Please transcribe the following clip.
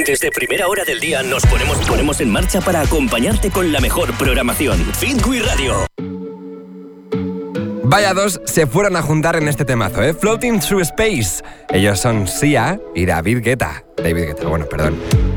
Desde primera hora del día nos ponemos en marcha para acompañarte con la mejor programación. Fit We Radio. Vaya dos se fueron a juntar en este temazo, Floating Through Space. Ellos son Sia y David Guetta. Bueno, perdón.